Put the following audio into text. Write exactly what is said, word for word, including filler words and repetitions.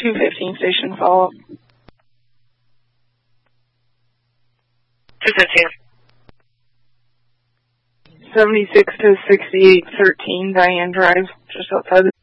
two fifteen station follow-up. two fifteen. seventy-six to sixty-eight thirteen Diane Drive, just outside the